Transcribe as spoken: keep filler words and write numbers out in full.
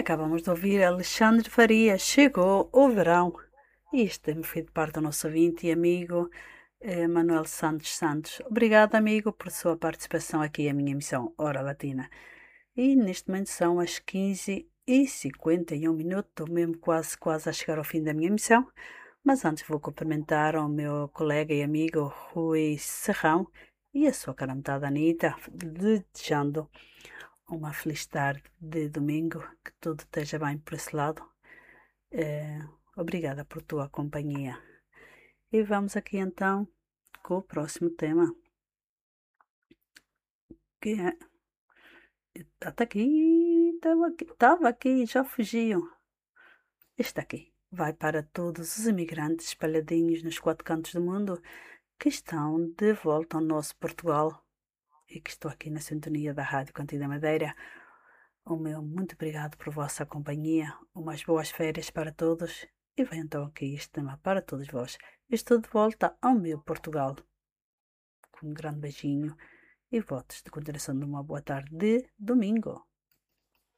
Acabamos de ouvir Alexandre Faria, Chegou o Verão. E isto tem-me feito parte do nosso ouvinte e amigo eh, Manuel Santos Santos. Obrigado, amigo, por sua participação aqui em minha emissão Hora Latina. E neste momento são as quinze e cinquenta e um minutos, estou mesmo quase, quase a chegar ao fim da minha emissão. Mas antes vou cumprimentar o meu colega e amigo Rui Serrão e a sua caramtada Anitta, desejando uma feliz tarde de domingo, que tudo esteja bem por esse lado. Eh, obrigada por tua companhia. E vamos aqui então com o próximo tema, que é... Está aqui, estava aqui, estava aqui, já fugiu. Este aqui vai para todos os imigrantes espalhadinhos nos quatro cantos do mundo que estão de volta ao nosso Portugal e que estou aqui na sintonia da Rádio Cantina Madeira. O meu muito obrigado por vossa companhia, umas boas férias para todos e vem então aqui este tema para todos vós. Estou de volta ao meu Portugal, com um grande beijinho e votos de continuação de uma boa tarde de domingo.